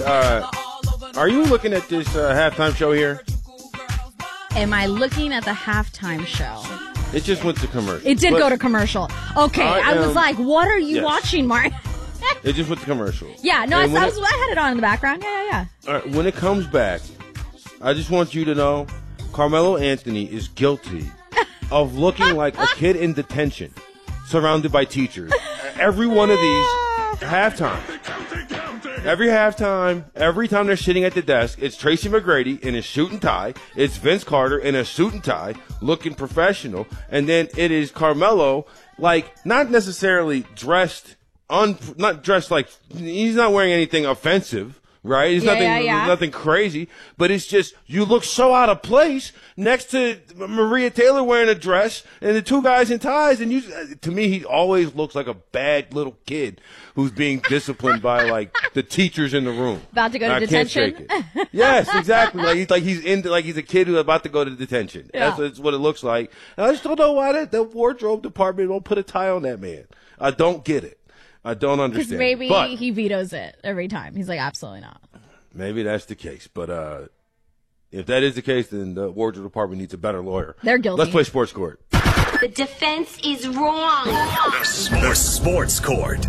are you looking at this halftime show here? Am I looking at the halftime show? It just went to commercial. It did go to commercial. Okay, I was like, what are you watching, Martin? It just went to commercial. Yeah, no, I had it on in the background. Yeah. All right, when it comes back, I just want you to know Carmelo Anthony is guilty of looking like a kid in detention surrounded by teachers. Every one of these halftime. Every halftime, every time they're sitting at the desk, it's Tracy McGrady in a suit and tie. It's Vince Carter in a suit and tie, looking professional. And then it is Carmelo, like, not necessarily dressed, not dressed like, he's not wearing anything offensive. Right? It's nothing crazy, but it's just, you look so out of place next to Maria Taylor wearing a dress and the two guys in ties. And to me, he always looks like a bad little kid who's being disciplined by like the teachers in the room. About to go to detention. Can't shake it. Yes, exactly. Like he's a kid who's about to go to detention. Yeah. That's what it looks like. And I just don't know why the wardrobe department won't put a tie on that man. I don't get it. I don't understand. Because maybe he vetoes it every time. He's like, absolutely not. Maybe that's the case. But if that is the case, then the wardrobe department needs a better lawyer. They're guilty. Let's play Sports Court. The defense is wrong. The Sports Court.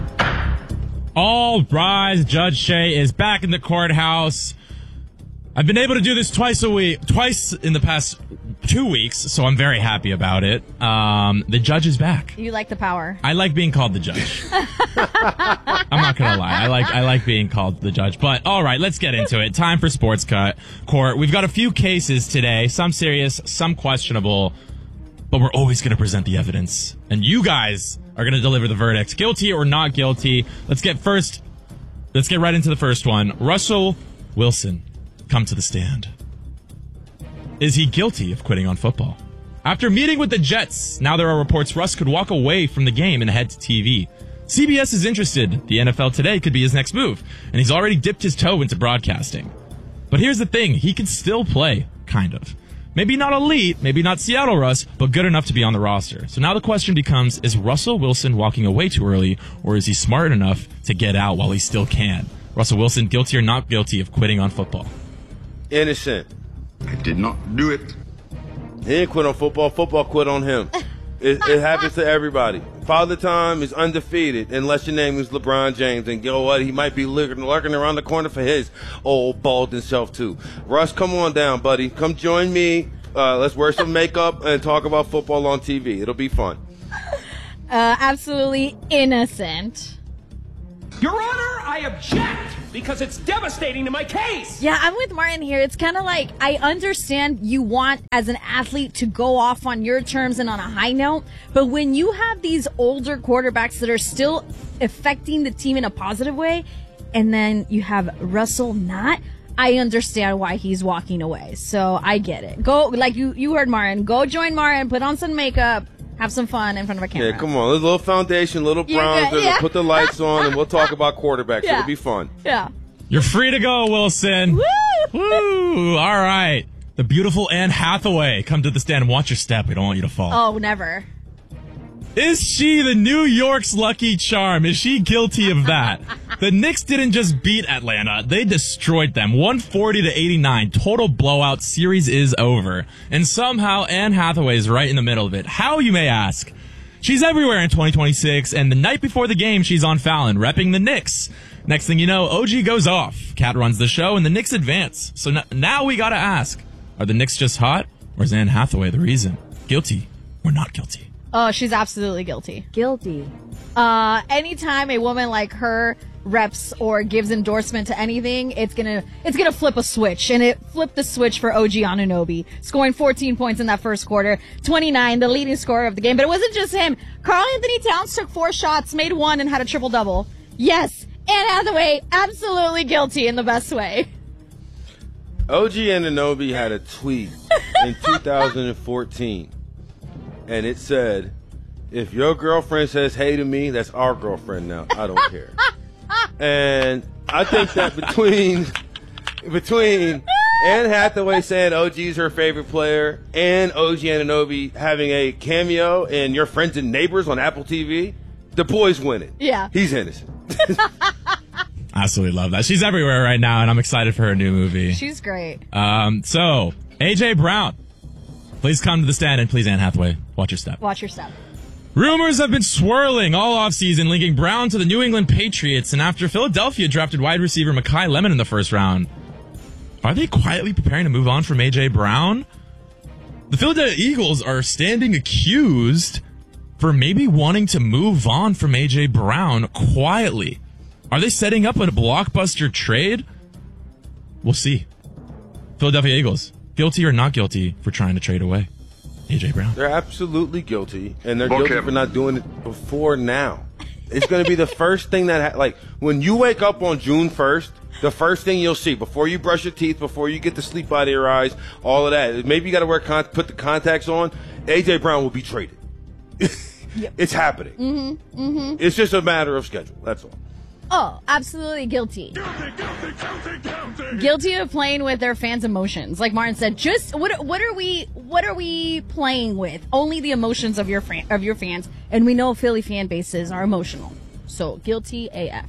All rise. Judge Shea is back in the courthouse. I've been able to do this twice in the past 2 weeks, so I'm very happy about it. The judge is back. You like the power. I like being called the judge. I'm not gonna lie. I like being called the judge. But all right, let's get into it. Time for Sports Court. We've got a few cases today, some serious, some questionable, but we're always gonna present the evidence, and you guys are gonna deliver the verdict, guilty or not guilty. Let's get right into the first one. Russell Wilson, come to the stand. Is he guilty of quitting on football? After meeting with the Jets, now there are reports Russ could walk away from the game and head to TV. CBS is interested. The NFL Today could be his next move, and he's already dipped his toe into broadcasting. But here's the thing, he can still play, kind of. Maybe not elite, maybe not Seattle Russ, but good enough to be on the roster. So now the question becomes, is Russell Wilson walking away too early, or is he smart enough to get out while he still can? Russell Wilson, guilty or not guilty of quitting on football? Innocent. I did not do it. He didn't quit on football. Football quit on him. It happens to everybody. Father Time is undefeated unless your name is LeBron James. And you know what? He might be lurking around the corner for his old balding self, too. Russ, come on down, buddy. Come join me. Let's wear some makeup and talk about football on TV. It'll be fun. Absolutely innocent. Your Honor, I object because it's devastating to my case. Yeah, I'm with Martin here. It's kind of like, I understand you want, as an athlete, to go off on your terms and on a high note, but when you have these older quarterbacks that are still affecting the team in a positive way, and then you have Russell not, I understand why he's walking away. So I get it. Go, like you heard Martin, go join Martin, put on some makeup, have some fun in front of a camera. Yeah, come on. A little foundation, little bronzer. Yeah. Put the lights on, and we'll talk about quarterbacks. Yeah. It'll be fun. Yeah. You're free to go, Wilson. Woo! Woo! All right. The beautiful Anne Hathaway. Come to the stand and watch your step. We don't want you to fall. Oh, never. Is she the New York's Lucky Charm? Is she guilty of that? The Knicks didn't just beat Atlanta. They destroyed them. 140-89. Total blowout. Series is over. And somehow Anne Hathaway is right in the middle of it. How, you may ask? She's everywhere in 2026, and the night before the game, she's on Fallon, repping the Knicks. Next thing you know, OG goes off. Kat runs the show, and the Knicks advance. So now we gotta ask, are the Knicks just hot, or is Anne Hathaway the reason? Guilty or not guilty? Oh, she's absolutely guilty. Guilty. Anytime a woman like her reps or gives endorsement to anything, it's gonna flip a switch, and it flipped the switch for OG Anunoby, scoring 14 points in that first quarter, 29, the leading scorer of the game. But it wasn't just him. Karl Anthony Towns took 4 shots, made 1, and had a triple-double. Yes, Anne Hathaway, absolutely guilty in the best way. OG Anunoby had a tweet in 2014, and it said, if your girlfriend says hey to me, that's our girlfriend now. I don't care. And I think that between Anne Hathaway saying OG's her favorite player and OG Anunoby having a cameo in Your Friends and Neighbors on Apple TV, the boy's winning. Yeah. He's innocent. Absolutely love that. She's everywhere right now, and I'm excited for her new movie. She's great. So, A.J. Brown, please come to the stand, and please, Anne Hathaway, watch your step. Watch your step. Rumors have been swirling all offseason linking Brown to the New England Patriots, and after Philadelphia drafted wide receiver Mekhi Lemon in the first round, are they quietly preparing to move on from A.J. Brown? The Philadelphia Eagles are standing accused for maybe wanting to move on from A.J. Brown quietly. Are they setting up a blockbuster trade? We'll see. Philadelphia Eagles, guilty or not guilty for trying to trade away A.J. Brown? They're absolutely guilty, and they're guilty for not doing it before now. It's going to be the first thing that, when you wake up on June 1st, the first thing you'll see before you brush your teeth, before you get the sleep out of your eyes, all of that. Maybe you got to put the contacts on. A.J. Brown will be traded. Yep. It's happening. Mm-hmm. Mm-hmm. It's just a matter of schedule. That's all. Oh, absolutely guilty. Guilty of playing with their fans' emotions. Like Martin said, just what are we playing with? Only the emotions of your fans, and we know Philly fan bases are emotional. So guilty AF.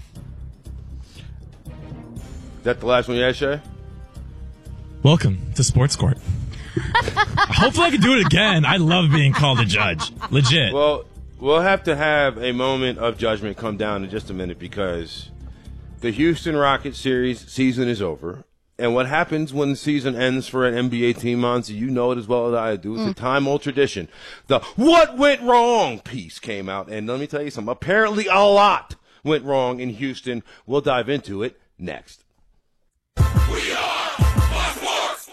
Is that the last one you had, Shay? Welcome to Sports Court. Hopefully I can do it again. I love being called a judge. Legit. Well, we'll have to have a moment of judgment come down in just a minute because the Houston Rockets season is over. And what happens when the season ends for an NBA team, Monty, you know it as well as I do. It's a time-old tradition. The "What Went Wrong" piece came out. And let me tell you something. Apparently a lot went wrong in Houston. We'll dive into it next. We are Sports.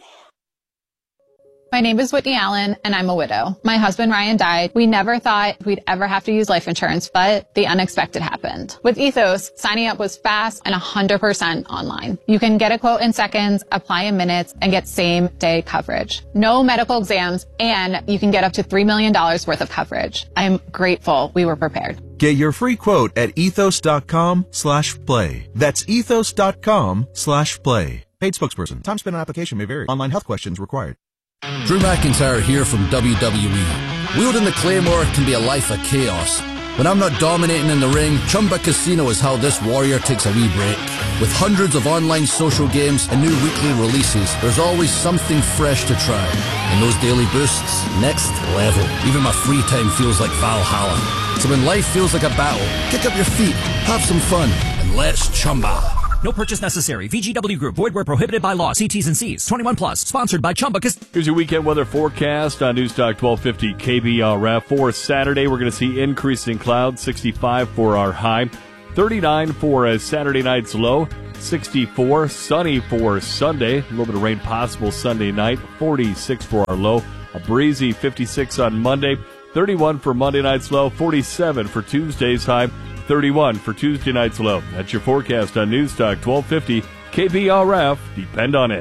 My name is Whitney Allen, and I'm a widow. My husband, Ryan, died. We never thought we'd ever have to use life insurance, but the unexpected happened. With Ethos, signing up was fast and 100% online. You can get a quote in seconds, apply in minutes, and get same-day coverage. No medical exams, and you can get up to $3 million worth of coverage. I'm grateful we were prepared. Get your free quote at ethos.com/play. That's ethos.com/play. Paid spokesperson. Time spent on application may vary. Online health questions required. Drew McIntyre here from WWE. Wielding the Claymore can be a life of chaos. When I'm not dominating in the ring, Chumba Casino is how this warrior takes a wee break. With hundreds of online social games and new weekly releases, there's always something fresh to try. And those daily boosts, next level. Even my free time feels like Valhalla. So when life feels like a battle, kick up your feet, have some fun, and let's Chumba. No purchase necessary. VGW Group. Void where prohibited by law. See T's and C's. 21 plus. Sponsored by Chumba. Here's your weekend weather forecast on Newstalk 1250 KBRF. For Saturday, we're going to see increasing clouds. 65 for our high. 39 for Saturday night's low. 64. Sunny for Sunday. A little bit of rain possible Sunday night. 46 for our low. A breezy 56 on Monday. 31 for Monday night's low. 47 for Tuesday's high. 31 for Tuesday night's low. That's your forecast on Newstalk 1250 KBRF. Depend on it.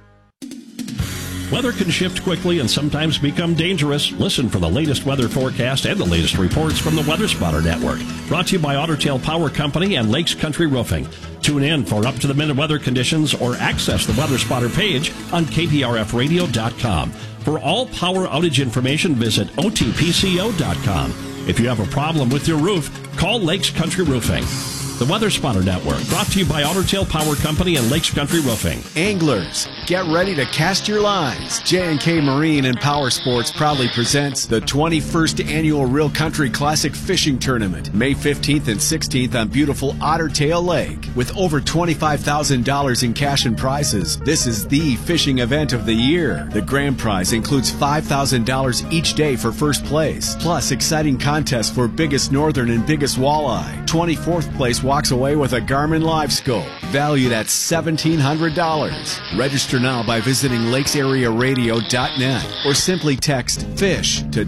Weather can shift quickly and sometimes become dangerous. Listen for the latest weather forecast and the latest reports from the Weather Spotter Network. Brought to you by Otter Tail Power Company and Lakes Country Roofing. Tune in for up-to-the-minute weather conditions or access the Weather Spotter page on KPRFradio.com. For all power outage information, visit OTPCO.com. If you have a problem with your roof, call Lakes Country Roofing. The Weather Spotter Network, brought to you by Otter Tail Power Company and Lakes Country Roofing. Anglers, get ready to cast your lines. J&K Marine and Power Sports proudly presents the 21st Annual Real Country Classic Fishing Tournament, May 15th and 16th on beautiful Otter Tail Lake. With over $25,000 in cash and prizes, this is the fishing event of the year. The grand prize includes $5,000 each day for first place, plus exciting contests for biggest northern and biggest walleye. 24th place walks away with a Garmin Live Scope, valued at $1,700. Register now by visiting lakesarearadio.net or simply text FISH to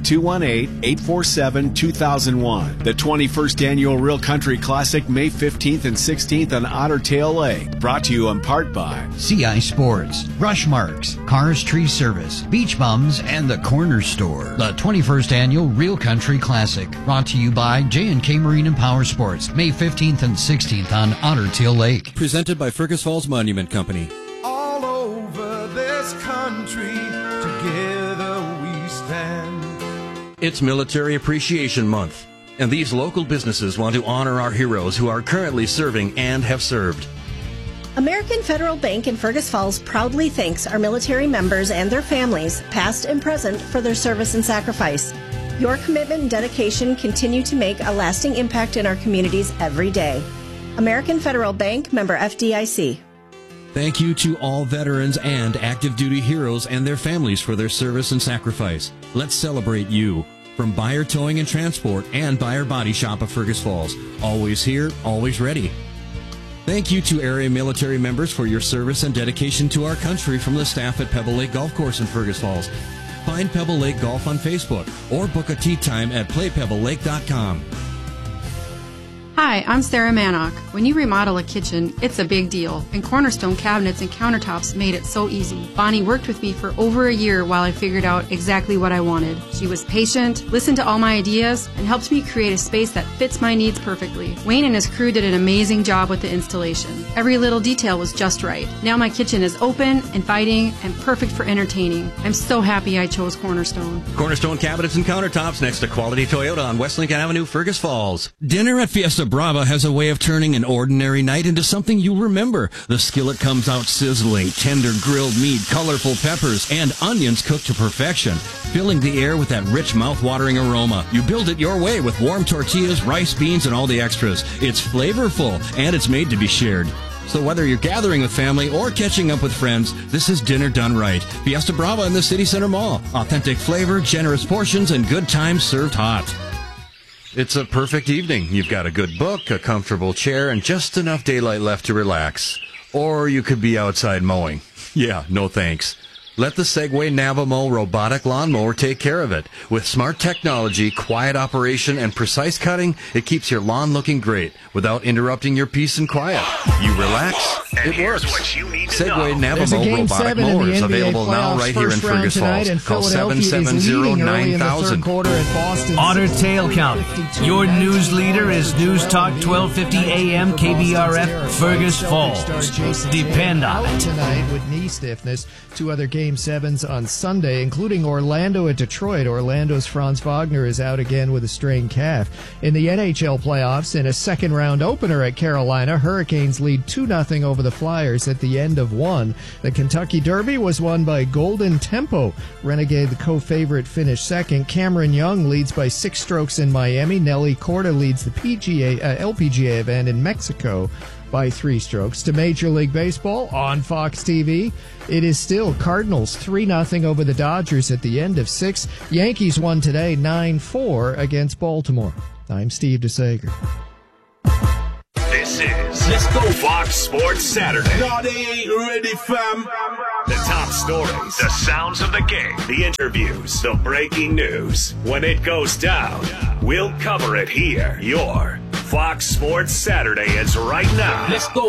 218-847-2001. The 21st Annual Real Country Classic, May 15th and 16th on Otter Tail Lake. Brought to you in part by CI Sports, Rushmarks, Cars Tree Service, Beach Bums, and the Corner Store. The 21st Annual Real Country Classic, brought to you by J&K Marine and Power Sports, May 15th and 16th on Otter Tail Lake. Presented by Fergus Falls Monument Company. All over this country, together we stand. It's Military Appreciation Month. And these local businesses want to honor our heroes who are currently serving and have served. American Federal Bank in Fergus Falls proudly thanks our military members and their families, past and present, for their service and sacrifice. Your commitment and dedication continue to make a lasting impact in our communities every day. American Federal Bank, member FDIC. Thank you to all veterans and active duty heroes and their families for their service and sacrifice. Let's celebrate you. From Buyer Towing and Transport and Buyer Body Shop of Fergus Falls. Always here, always ready. Thank you to area military members for your service and dedication to our country from the staff at Pebble Lake Golf Course in Fergus Falls. Find Pebble Lake Golf on Facebook or book a tee time at playpebblelake.com. Hi, I'm Sarah Manock. When you remodel a kitchen, it's a big deal, and Cornerstone cabinets and countertops made it so easy. Bonnie worked with me for over a year while I figured out exactly what I wanted. She was patient, listened to all my ideas, and helped me create a space that fits my needs perfectly. Wayne and his crew did an amazing job with the installation. Every little detail was just right. Now my kitchen is open, inviting, and perfect for entertaining. I'm so happy I chose Cornerstone. Cornerstone cabinets and countertops next to Quality Toyota on West Lincoln Avenue, Fergus Falls. Dinner at Fiesta Brava has a way of turning an ordinary night into something you'll remember. The skillet comes out sizzling, tender grilled meat, colorful peppers, and onions cooked to perfection, filling the air with that rich mouth-watering aroma. You build it your way with warm tortillas, rice, beans, and all the extras. It's flavorful, and it's made to be shared. So whether you're gathering with family or catching up with friends, this is dinner done right. Fiesta Brava in the City Center Mall. Authentic flavor, generous portions, and good times served hot. It's a perfect evening. You've got a good book, a comfortable chair, and just enough daylight left to relax. Or you could be outside mowing. Yeah, no thanks. Let the Segway Navamo robotic lawnmower take care of it. With smart technology, quiet operation, and precise cutting, it keeps your lawn looking great without interrupting your peace and quiet. You relax, it works. Segway Navamo robotic mowers available now right here in Fergus Falls. Call 770-9000. Otter Tail County. Your news leader is News Talk 1250 AM KBRF Fergus Falls. Depend on it. Tonight with knee stiffness. Two other Game 7s on Sunday, including Orlando at Detroit. Orlando's Franz Wagner is out again with a strained calf. In the NHL playoffs, in a second-round opener at Carolina, Hurricanes lead 2-0 over the Flyers at the end of one. The Kentucky Derby was won by Golden Tempo. Renegade, the co-favorite, finished second. Cameron Young leads by 6 strokes in Miami. Nelly Corda leads the LPGA event in Mexico by 3 strokes. To Major League Baseball on Fox TV, it is still Cardinals 3-0 over the Dodgers at the end of 6. Yankees won today 9-4 against Baltimore. I'm Steve DeSager. This is Let's Go Fox Sports Saturday. No, they ain't ready, fam. The top stories, the sounds of the game, the interviews, the breaking news. When it goes down, we'll cover it here. Your Fox Sports Saturday is right now. Let's go.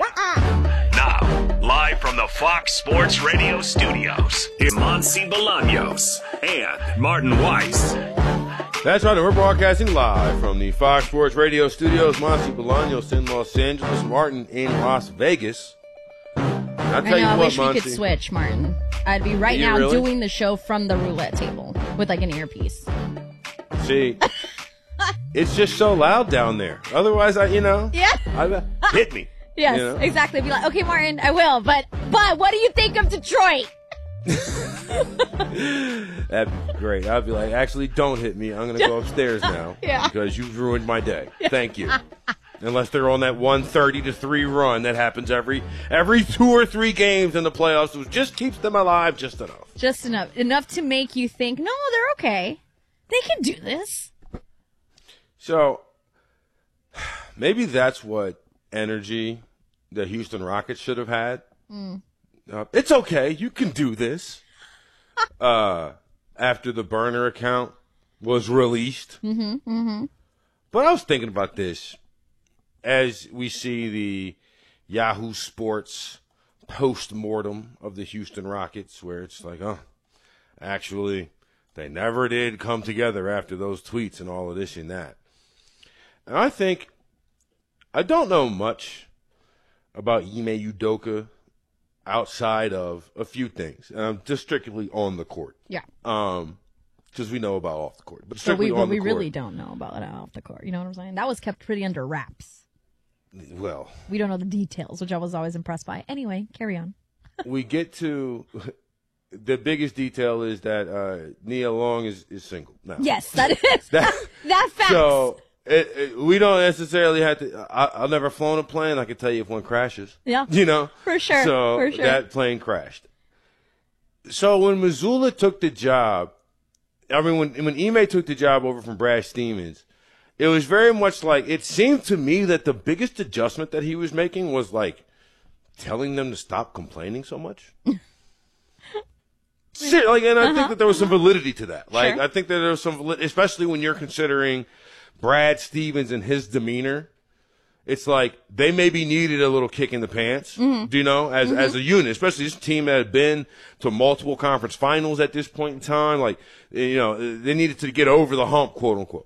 Now, live from the Fox Sports Radio studios, is Monsi Bolaños and Martin Weiss. That's right, and we're broadcasting live from the Fox Sports Radio studios. Monsi Bolaños in Los Angeles, Martin in Las Vegas. I'll tell you what, I wish Monsi, we could switch, Martin. I'd be right now doing the show from the roulette table with like an earpiece. See, it's just so loud down there. Otherwise, hit me. Yes, exactly. Be like, okay, Martin, I will, but what do you think of Detroit? That'd be great. I'd be like, actually, don't hit me. I'm going to go upstairs now because you've ruined my day. Thank you. Unless they're on that 130-3 run that happens every 2 or 3 games in the playoffs, which just keeps them alive just enough. Just enough to make you think, no, they're okay. They can do this. So maybe that's what energy the Houston Rockets should have had. It's okay. You can do this. After the burner account was released. But I was thinking about this as we see the Yahoo Sports post-mortem of the Houston Rockets, where it's like, actually, they never did come together after those tweets and all of this and that. And I think, I don't know much about Ime Udoka outside of a few things. And I'm just strictly on the court. Yeah. because we know about off the court. But But strictly on the we court. really don't know about it off the court. You know what I'm saying? That was kept pretty under wraps. Well, We don't know the details, which I was always impressed by. Anyway, carry on. we get to the biggest detail is that Nia Long is single now. Yes, that is that fact. So we don't necessarily have to. I've never flown a plane. I can tell you if one crashes. Yeah, you know, for sure. So for sure. that plane crashed. So when Mazzulla took the job, I mean, when Ime took the job over from Brad Stevens, it was very much like, it seemed to me that the biggest adjustment that he was making was like telling them to stop complaining so much. And I think that there was some validity to that. Like, Sure. I think that there was some validity, especially when you're considering Brad Stevens and his demeanor. It's like they maybe needed a little kick in the pants, do you know, as a unit, especially this team that had been to multiple conference finals at this point in time. Like, you know, they needed to get over the hump, quote unquote.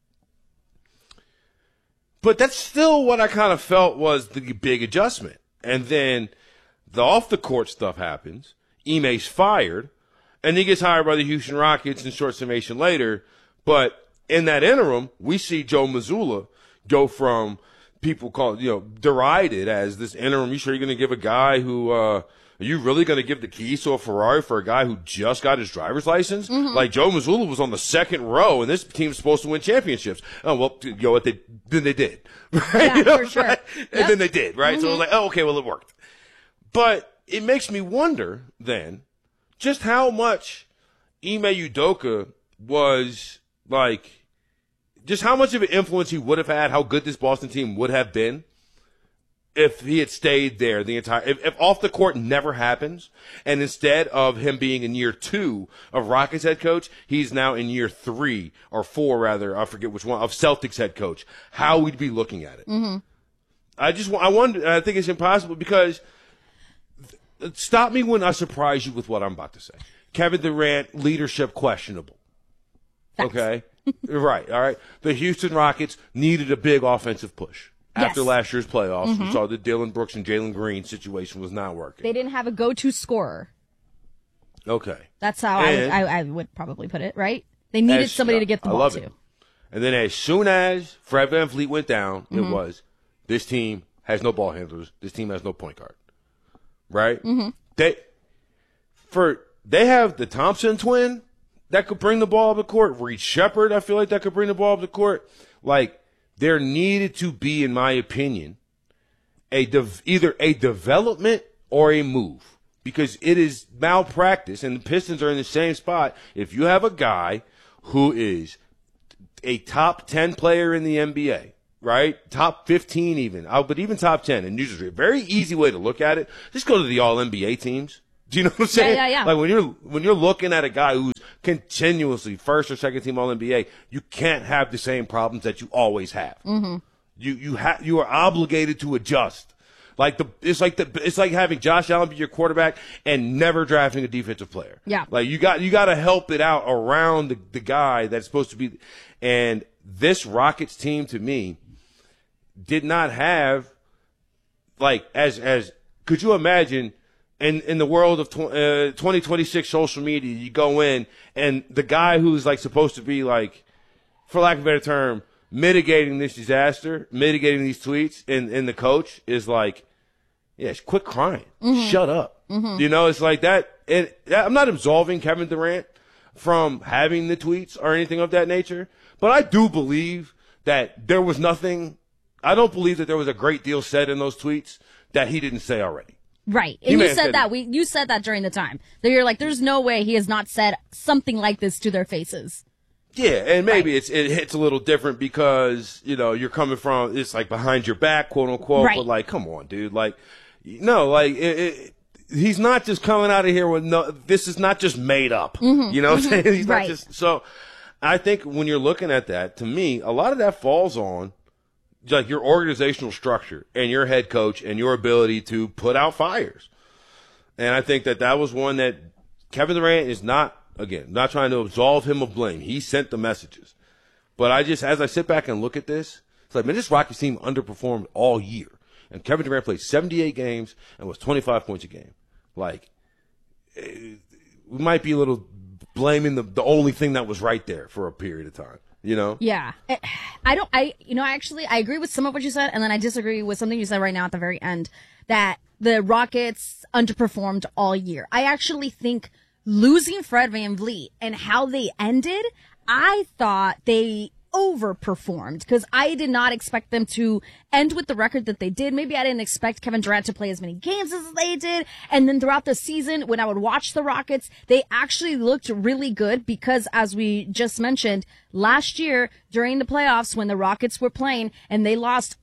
But that's still what I kind of felt was the big adjustment. And then the off the court stuff happens. Ime's fired, and he gets hired by the Houston Rockets in short summation later. But in that interim, we see Joe Mazzulla go from people derided as this interim. You sure you're going to give a guy who, are you really going to give the keys to a Ferrari for a guy who just got his driver's license? Like, Joe Mazzulla was on the second row, and this team's supposed to win championships. Oh, well, you know what? Then they did. Right? Yeah, You know for what I'm sure. saying? And then they did, right? So I was like, oh, okay, well, it worked. But it makes me wonder, then, just how much Ime Udoka was, like, just how much of an influence he would have had, how good this Boston team would have been if he had stayed there the entire, if off the court never happens, and instead of him being in year 2 of Rockets head coach, he's now in year 3 or 4 rather, I forget which one, of Celtics head coach, how we'd be looking at it. I wonder, I think it's impossible because stop me when I surprise you with what I'm about to say. Kevin Durant, leadership questionable. Okay? Right, all right. The Houston Rockets needed a big offensive push. After last year's playoffs, we saw the Dylan Brooks and Jalen Green situation was not working. They didn't have a go-to scorer. Okay. That's how I would probably put it, right? They needed somebody to get the ball to. And then as soon as Fred VanVleet went down, it was, this team has no ball handlers. This team has no point guard. Right? They have the Thompson twin that could bring the ball up the court. Reed Shepherd, I feel like that could bring the ball up the court. Like, there needed to be, in my opinion, either a development or a move, because it is malpractice, and the Pistons are in the same spot. If you have a guy who is a top 10 player in the NBA, right? Top 15 even, but even top 10, and usually a very easy way to look at it, just go to the All-NBA teams. Do you know what I'm saying? Yeah. Like when you're looking at a guy who's continuously first or second team All-NBA, you can't have the same problems that you always have. You are obligated to adjust. It's like having Josh Allen be your quarterback and never drafting a defensive player. Yeah. Like you got to help it out around the guy that's supposed to be. And this Rockets team, to me, did not have, like, as could you imagine in the world of 2026 social media, you go in and the guy who's like supposed to be, like, for lack of a better term, mitigating this disaster, mitigating these tweets, and the coach is like, yeah, quit crying. Shut up. You know, it's like that. And I'm not absolving Kevin Durant from having the tweets or anything of that nature, but I do believe that there was nothing. I don't believe that there was a great deal said in those tweets that he didn't say already. Right. And you said that. You said that during the time. That you're like, there's no way he has not said something like this to their faces. Yeah, and maybe it hits a little different because, you know, you're coming from, it's like behind your back, quote unquote, but like, come on, dude. Like, no, like, he's not just coming out of here with this is not just made up. You know what I'm saying? He's not just, so I think when you're looking at that, to me, a lot of that falls on like your organizational structure and your head coach and your ability to put out fires. And I think that was one that Kevin Durant is not trying to absolve him of blame. He sent the messages. But as I sit back and look at this, it's like, man, this Rockets team underperformed all year. And Kevin Durant played 78 games and was 25 points a game. Like, we might be a little blaming the only thing that was right there for a period of time. You know? Yeah. I agree with some of what you said, and then I disagree with something you said right now at the very end, that the Rockets underperformed all year. I actually think losing Fred VanVleet and how they ended, I thought they overperformed because I did not expect them to end with the record that they did. Maybe I didn't expect Kevin Durant to play as many games as they did. And then throughout the season, when I would watch the Rockets, they actually looked really good because, as we just mentioned, last year during the playoffs when the Rockets were playing and they lost,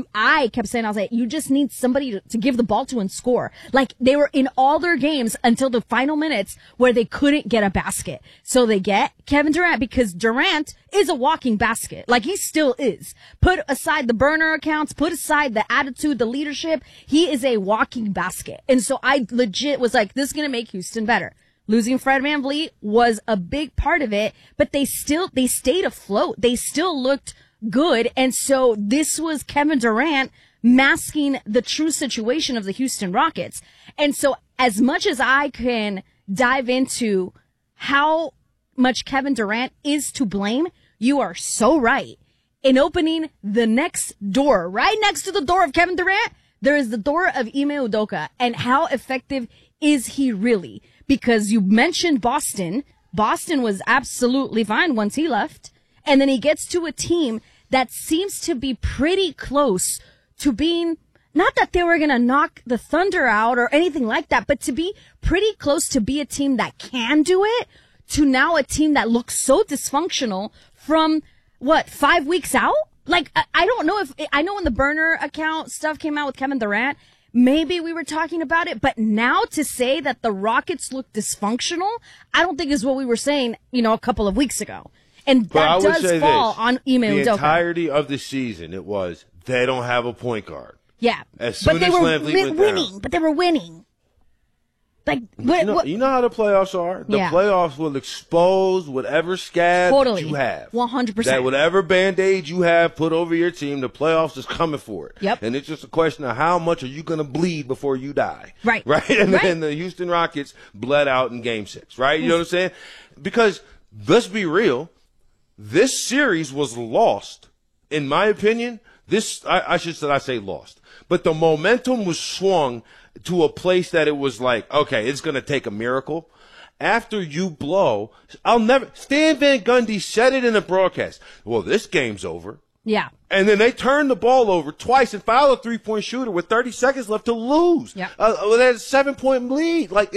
I kept saying, I was like, you just need somebody to give the ball to and score. Like, they were in all their games until the final minutes where they couldn't get a basket. So they get Kevin Durant because Durant is a walking basket. Like, he still is. Put aside the burner accounts, put aside the attitude, the leadership. He is a walking basket. And so I legit was like, this is going to make Houston better. Losing Fred VanVleet was a big part of it, but they stayed afloat. They still looked good. And so this was Kevin Durant masking the true situation of the Houston Rockets. And so as much as I can dive into how much Kevin Durant is to blame, you are so right. In opening the next door, right next to the door of Kevin Durant, there is the door of Ime Udoka. And how effective is he really? Because you mentioned Boston. Boston was absolutely fine once he left. And then he gets to a team that seems to be pretty close to being, not that they were going to knock the Thunder out or anything like that, but to be pretty close to be a team that can do it, to now a team that looks so dysfunctional from, 5 weeks out? Like, I don't know I know when the burner account stuff came out with Kevin Durant, maybe we were talking about it, but now to say that the Rockets look dysfunctional, I don't think is what we were saying, a couple of weeks ago. And that does fall on Ime Udoka. The entirety of the season, it was, they don't have a point guard. Yeah. As soon as VanVleet went down. But they were winning. Like, you know how the playoffs are? The playoffs will expose whatever scab you have. 100%. That whatever Band-Aid you have put over your team, the playoffs is coming for it. Yep. And it's just a question of how much are you going to bleed before you die. Right. Right? And then the Houston Rockets bled out in Game 6, right? You know what I'm saying? Because, let's be real, this series was lost, in my opinion. I should say lost. But the momentum was swung to a place that it was like, okay, it's going to take a miracle. After you blow, Stan Van Gundy said it in a broadcast. Well, this game's over. Yeah. And then they turned the ball over twice and fouled a 3-point shooter with 30 seconds left to lose. Yeah. They had a 7-point lead. Like,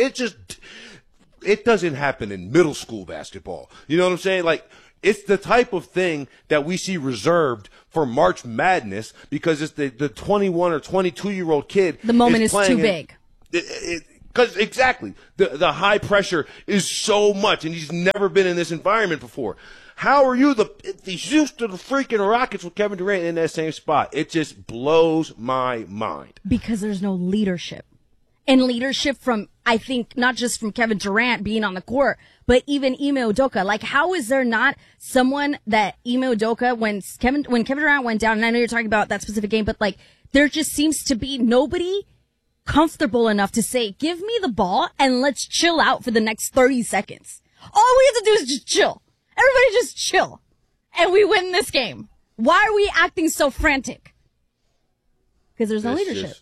it doesn't happen in middle school basketball. You know what I'm saying? Like, it's the type of thing that we see reserved for March Madness because it's the 21 or 22-year-old kid. The moment is too big. Because exactly, the high pressure is so much, and he's never been in this environment before. How are you the Houston freaking Rockets with Kevin Durant in that same spot? It just blows my mind. Because there's no leadership. And leadership from, I think, not just from Kevin Durant being on the court, but even Ime Udoka. Like, how is there not someone that Ime Udoka, when Kevin Durant went down, and I know you're talking about that specific game, but like, there just seems to be nobody comfortable enough to say, give me the ball and let's chill out for the next 30 seconds. All we have to do is just chill. Everybody just chill. And we win this game. Why are we acting so frantic? Because there's no leadership.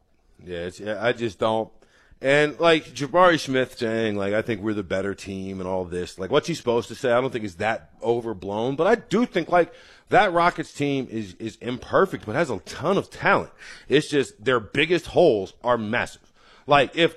I just don't. And like Jabari Smith saying, like, I think we're the better team and all this. Like, what's he supposed to say? I don't think it's that overblown. But I do think, like, that Rockets team is imperfect, but has a ton of talent. It's just their biggest holes are massive. Like, if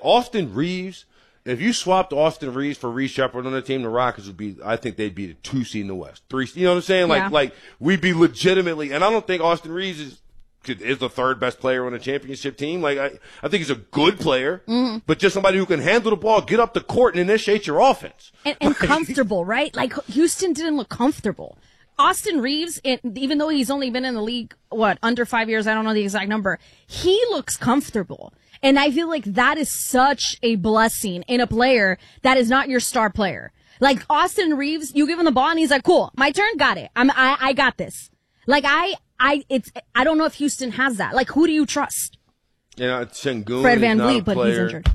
you swapped Austin Reeves for Reece Shepherd on the team, the Rockets I think they'd be the 2 seed in the West. 3, you know what I'm saying? Like we'd be legitimately, and I don't think Austin Reeves is the third best player on a championship team. Like, I think he's a good player, but just somebody who can handle the ball, get up the court, and initiate your offense. And comfortable, right? Like, Houston didn't look comfortable. Austin Reeves, even though he's only been in the league, under 5 years, I don't know the exact number, he looks comfortable. And I feel like that is such a blessing in a player that is not your star player. Like, Austin Reeves, you give him the ball, and he's like, cool, my turn, got it. I got this. Like, I don't know if Houston has that. Like, who do you trust? Sengun Fred is not VanVleet, a but player. he's injured.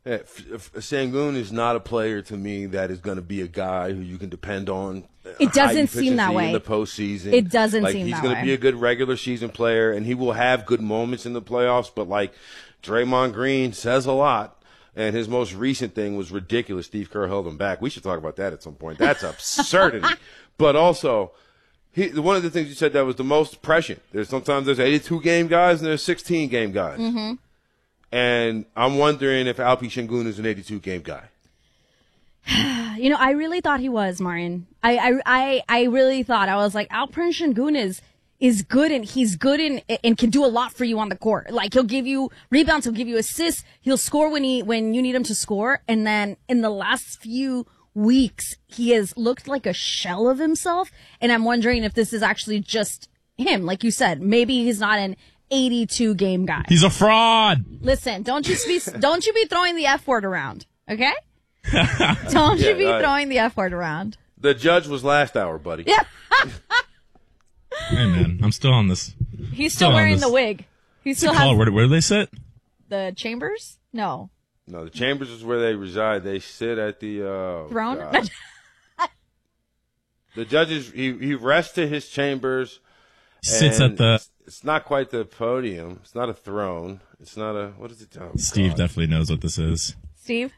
Sengun is not a player to me that is going to be a guy who you can depend on. It doesn't seem that way in the postseason. It doesn't seem that way. He's going to be a good regular season player, and he will have good moments in the playoffs. But like Draymond Green says a lot, and his most recent thing was ridiculous. Steve Kerr held him back. We should talk about that at some point. That's absurdity. But also, one of the things you said that was the most prescient. Sometimes there's 82 game guys and there's 16 game guys. Mm-hmm. And I'm wondering if Alpi Sengun is an 82 game guy. You know, I really thought he was, Martin. I really thought. I was like, Alperen Sengun is good, and he's good and can do a lot for you on the court. Like, he'll give you rebounds, he'll give you assists, he'll score when you need him to score. And then in the last few weeks, he has looked like a shell of himself. And I'm wondering if this is actually just him. Like you said, maybe he's not an 82 game guy. He's a fraud. Listen, don't you be throwing the F word around, okay? Don't you be throwing the F word around. The judge was last hour, buddy. Yeah. Hey, man, I'm still on this. He's still wearing the wig. He still has where do they sit? The chambers? No, the chambers is where they reside. They sit at the throne. The judges, he rests to his chambers. Sits at the. It's not quite the podium. It's not a throne. It's not a. What is it? Oh, Steve definitely knows what this is. Steve.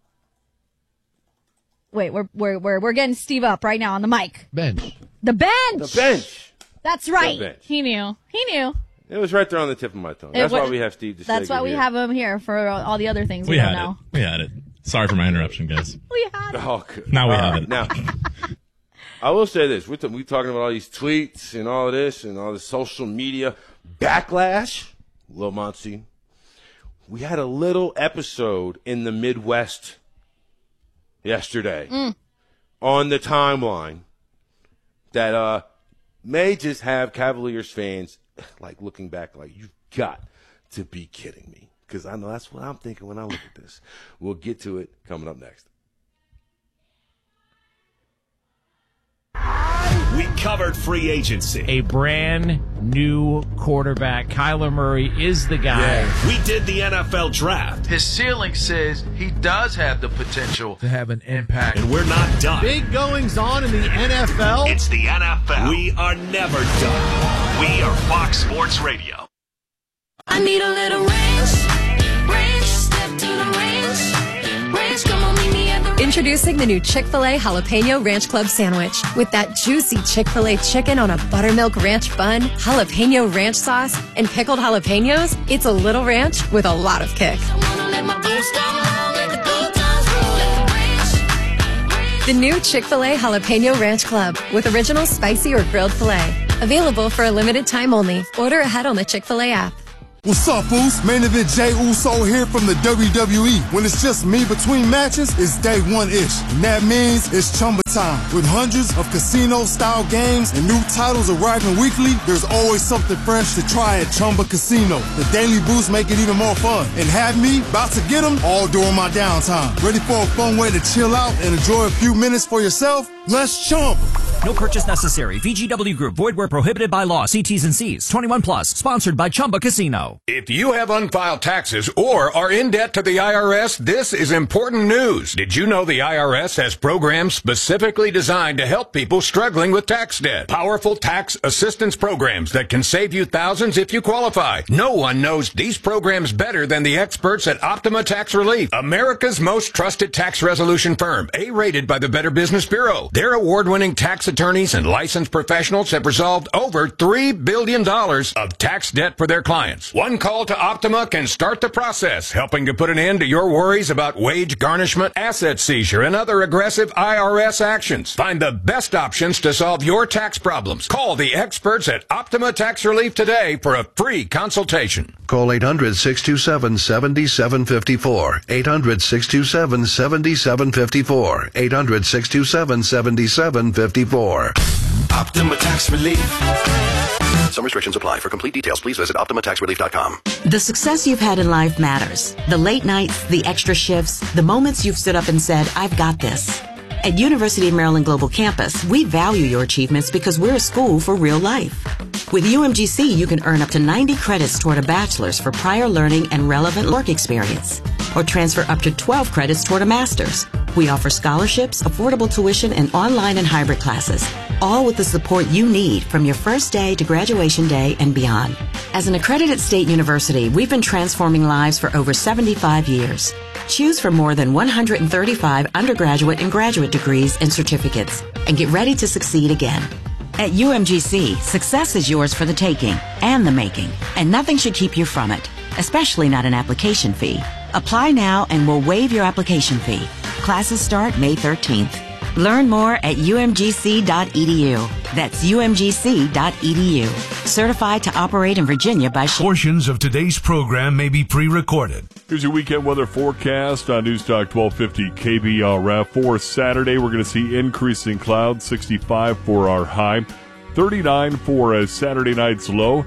Wait, we're getting Steve up right now on the mic. Bench. The bench. The bench. That's right. The bench. He knew. It was right there on the tip of my tongue. That's why we have Steve to That's why we have him here for all the other things we don't know. We had it. Sorry for my interruption, guys. We had it. Oh, good. Now we have it. Now, I will say this. We're talking about all these tweets and all of this and all the social media backlash. Lil Monty. We had a little episode in the Midwest yesterday on the timeline that may just have Cavaliers fans like looking back like, you've got to be kidding me. Because I know that's what I'm thinking when I look at this. We'll get to it coming up next. We covered free agency. A brand new quarterback. Kyler Murray is the guy. Yeah. We did the NFL draft. His ceiling says he does have the potential to have an impact. And we're not done. Big goings on in the NFL. It's the NFL. We are never done. We are Fox Sports Radio. I need a little range, step to the range, come on, meet me at the. Introducing the new Chick-fil-A Jalapeno Ranch Club Sandwich. With that juicy Chick-fil-A chicken on a buttermilk ranch bun, jalapeno ranch sauce, and pickled jalapenos, it's a little ranch with a lot of kick. The new Chick-fil-A Jalapeno Ranch Club with original spicy or grilled filet. Available for a limited time only. Order ahead on the Chick-fil-A app. What's up, Boost? Main event Jey Uso here from the WWE. When it's just me between matches, it's day one-ish. And that means it's Chumba time. With hundreds of casino-style games and new titles arriving weekly, there's always something fresh to try at Chumba Casino. The Daily Boost make it even more fun. And have me about to get them all during my downtime. Ready for a fun way to chill out and enjoy a few minutes for yourself? Let's Chumba. No purchase necessary. VGW Group. Void where prohibited by law. See T's and C's. 21 plus. Sponsored by Chumba Casino. If you have unfiled taxes or are in debt to the IRS, this is important news. Did you know the IRS has programs specifically designed to help people struggling with tax debt? Powerful tax assistance programs that can save you thousands if you qualify. No one knows these programs better than the experts at Optima Tax Relief, America's most trusted tax resolution firm, A-rated by the Better Business Bureau. Their award-winning tax attorneys and licensed professionals have resolved over $3 billion of tax debt for their clients. One call to Optima can start the process, helping to put an end to your worries about wage garnishment, asset seizure, and other aggressive IRS actions. Find the best options to solve your tax problems. Call the experts at Optima Tax Relief today for a free consultation. Call 800-627-7754. 800-627-7754. 800-627-7754. Optima Tax Relief. Some restrictions apply. For complete details, please visit OptimaTaxRelief.com. The success you've had in life matters. The late nights, the extra shifts, the moments you've stood up and said, I've got this. At University of Maryland Global Campus, we value your achievements because we're a school for real life. With UMGC, you can earn up to 90 credits toward a bachelor's for prior learning and relevant work experience. or transfer up to 12 credits toward a master's. We offer scholarships, affordable tuition, and online and hybrid classes, all with the support you need from your first day to graduation day and beyond. As an accredited state university, we've been transforming lives for over 75 years. Choose from more than 135 undergraduate and graduate degrees and certificates, and get ready to succeed again. At UMGC, success is yours for the taking and the making, and nothing should keep you from it, especially not an application fee. Apply now and we'll waive your application fee. Classes start May 13th. Learn more at umgc.edu. That's umgc.edu. Certified to operate in Virginia by Portions of today's program may be pre-recorded. Here's your weekend weather forecast on News Talk 1250 KBRF. For Saturday, we're going to see increasing clouds, 65 for our high, 39 for a Saturday night's low,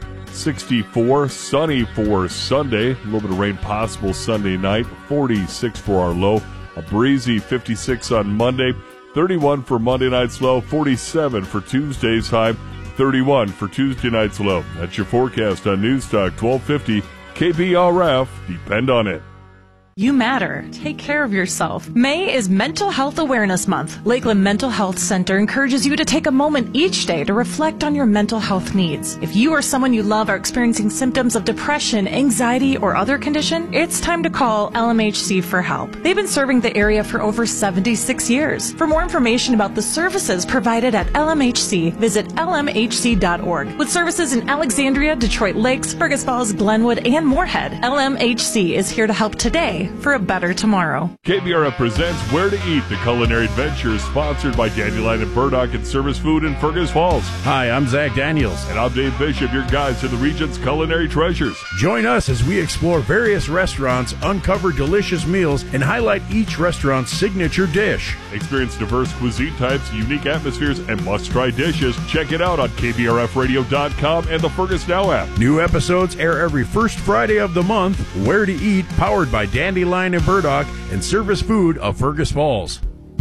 64, sunny for Sunday, a little bit of rain possible Sunday night, 46 for our low, a breezy 56 on Monday, 31 for Monday night's low, 47 for Tuesday's high, 31 for Tuesday night's low. That's your forecast on News Talk 1250 KBRF. Depend on it. You matter. Take care of yourself. May is Mental Health Awareness Month. Lakeland Mental Health Center encourages you to take a moment each day to reflect on your mental health needs. If you or someone you love are experiencing symptoms of depression, anxiety, or other condition, it's time to call LMHC for help. They've been serving the area for over 76 years. For more information about the services provided at LMHC, visit lmhc.org. With services in Alexandria, Detroit Lakes, Fergus Falls, Glenwood, and Moorhead, LMHC is here to help today for a better tomorrow. KBRF presents Where to Eat, the culinary adventure, sponsored by Dandelion and Burdock and Service Food in Fergus Falls. Hi, I'm Zach Daniels. And I'm Dave Bishop, your guides to the region's culinary treasures. Join us as we explore various restaurants, uncover delicious meals, and highlight each restaurant's signature dish. Experience diverse cuisine types, unique atmospheres, and must-try dishes. Check it out on KBRFradio.com and the Fergus Now app. New episodes air every first Friday of the month. Where to Eat, powered by Dandelion and Burdock and Service Food of Fergus Falls.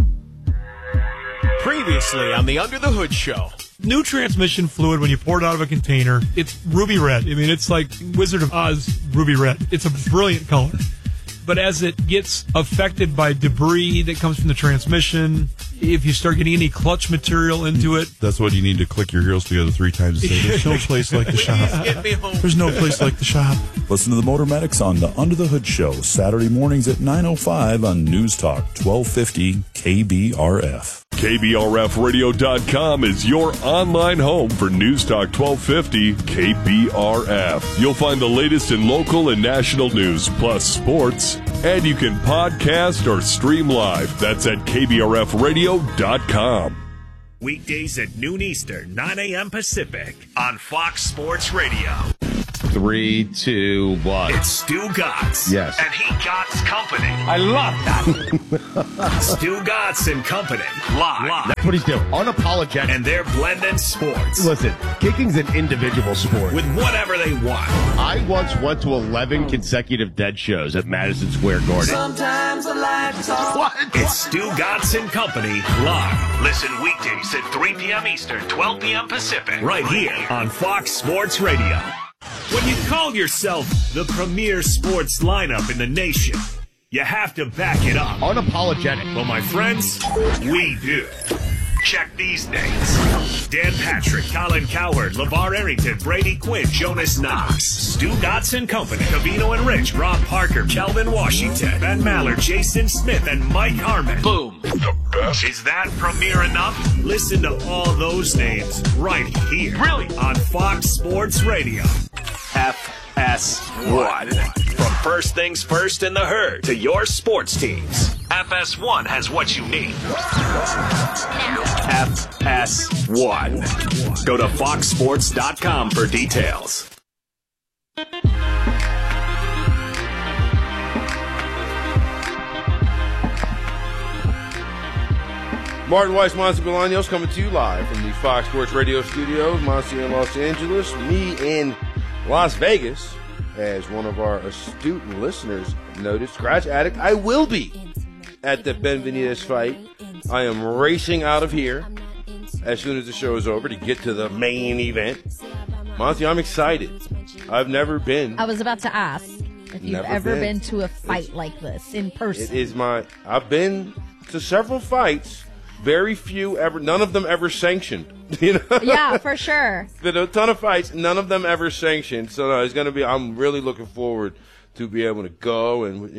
Previously on the Under the Hood Show. New transmission fluid, when you pour it out of a container, it's ruby red. I mean, it's like Wizard of Oz ruby red. It's a brilliant color. But as it gets affected by debris that comes from the transmission, if you start getting any clutch material into it... That's what you need to click your heels together 3 times and say, there's no place like the shop. There's no place like the shop. Listen to the Motor Medics on the Under the Hood Show, Saturday mornings at 9:05 on News Talk 1250 KBRF. KBRFradio.com is your online home for News Talk 1250 KBRF. You'll find the latest in local and national news, plus sports, and you can podcast or stream live. That's at KBRFradio.com. Weekdays at noon Eastern, 9 a.m. Pacific on Fox Sports Radio. 3, 2, 1. It's Stu Gotts. Yes. And he Gotts Company. I love that. Stu Gotts and Company. Live. That's what he's doing. Unapologetic. And they're blending sports. Listen, kicking's an individual sport. With whatever they want. I once went to 11 consecutive Dead shows at Madison Square Garden. Sometimes I like to talk. What? It's Stu Gotts and Company live. Listen weekdays at 3 p.m. Eastern, 12 p.m. Pacific. Right here on Fox Sports Radio. When you call yourself the premier sports lineup in the nation, you have to back it up. Unapologetic. Well, my friends, we do. Check these names. Dan Patrick, Colin Cowherd, LeVar Arrington, Brady Quinn, Jonas Knox, Stu Gotts and Company, Cavino and Rich, Rob Parker, Kelvin Washington, Ben Maller, Jason Smith, and Mike Harmon. Boom. The best. Is that premier enough? Listen to all those names right here. Really? On Fox Sports Radio. FS1. From First Things First in the Herd to your sports teams, FS1 has what you need. FS1. Go to foxsports.com for details. Martin Weiss, Monty Bolaños coming to you live from the Fox Sports Radio studios. Monty in Los Angeles, me in Las Vegas. As one of our astute listeners noted, Scratch Addict, I will be at the Benavidez fight. I am racing out of here as soon as the show is over to get to the main event. Monty, I'm excited. I've never been. I was about to ask. if you've ever been to a fight like this in person. It is I've been to several fights. Very few ever. None of them ever sanctioned. You know? Yeah, for sure. Been a ton of fights. None of them ever sanctioned. So no, it's gonna be. I'm really looking forward to be able to go, and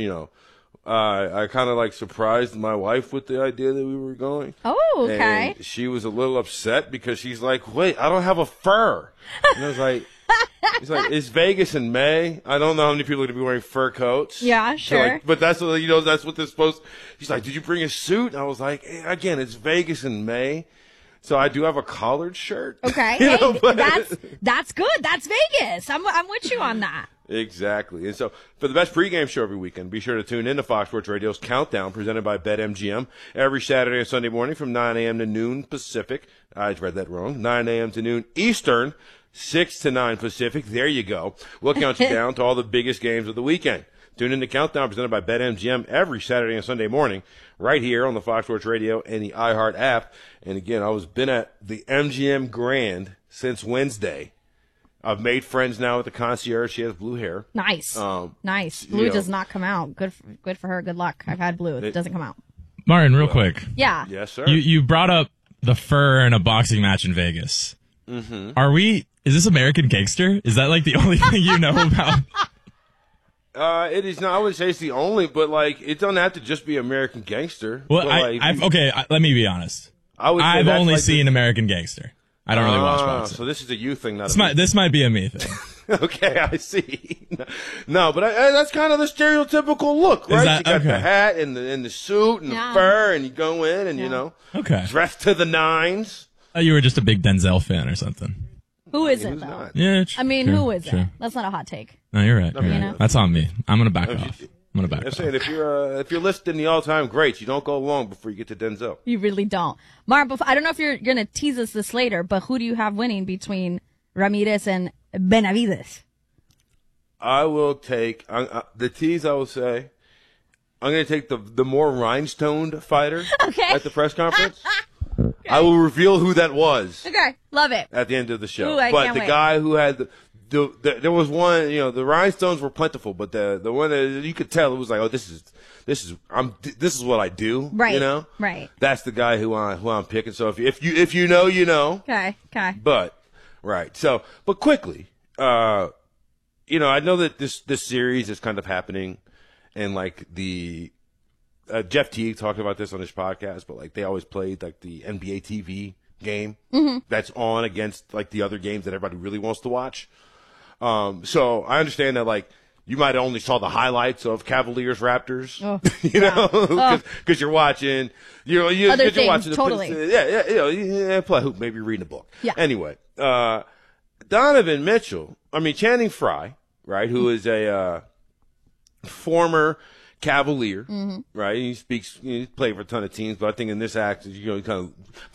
I kind of like surprised my wife with the idea that we were going. Oh, okay. And she was a little upset because she's like, "Wait, I don't have a fur." And I was like, "It's like it's Vegas in May. I don't know how many people are gonna be wearing fur coats." Yeah, sure. But that's what that's what they're supposed. She's like, "Did you bring a suit?" And I was like, "Again, it's Vegas in May." So I do have a collared shirt. Okay, that's good. That's Vegas. I'm with you on that. Exactly. And so for the best pregame show every weekend, be sure to tune in to Fox Sports Radio's Countdown, presented by BetMGM, every Saturday and Sunday morning from 9 a.m. to noon Pacific. I read that wrong. 9 a.m. to noon Eastern, 6 to 9 Pacific. There you go. We'll count you down to all the biggest games of the weekend. Tune in to Countdown, presented by BetMGM, every Saturday and Sunday morning, right here on the Fox Sports Radio and the iHeart app. And again, I've been at the MGM Grand since Wednesday. I've made friends now with the concierge. She has blue hair. Nice. Nice. Blue does not come out. Good for her. Good luck. I've had blue. It doesn't come out. Martin, real quick. Yeah. Yes, sir. You brought up the fur in a boxing match in Vegas. Mm-hmm. Is this American Gangster? Is that like the only thing you know about? It is not. I would say it's the only, but like it doesn't have to just be American Gangster. Well, let me be honest. I've only seen American Gangster. I don't really watch boxing. So this is a you thing, not this might be a me thing. Okay, I see. No, but that's kind of the stereotypical look, right? You got the hat and the suit and the fur, and you go in and dressed to the nines. You were just a big Denzel fan or something. Who isn't though? Yeah, who isn't? That's not a hot take. No, you're right. That's on me. I'm gonna back off. I'm saying if you're listed in the all-time greats, you don't go long before you get to Denzel. You really don't. Mark, I don't know if you're going to tease us this later, but who do you have winning between Ramirez and Benavidez? I will take the tease. I will say I'm going to take the more rhinestoned fighter at the press conference. Okay. I will reveal who that was. Okay, love it. At the end of the show. Ooh, but the guy who had there was one, the rhinestones were plentiful, but the one that you could tell, it was like, oh, this is what I do, right? Right. That's the guy who I'm picking. So if you know, you know. Okay. But right. So, but quickly, I know that this series is kind of happening, and like the Jeff Teague talked about this on his podcast, but like they always played like the NBA TV game that's on against like the other games that everybody really wants to watch. So I understand that, like, you might have only saw the highlights of Cavaliers Raptors, because you're watching, you're watching totally. Play hoop, maybe reading a book. Yeah. Anyway, Channing Frye, right, who is a former Cavalier, right? He played for a ton of teams, but I think in this act, kind of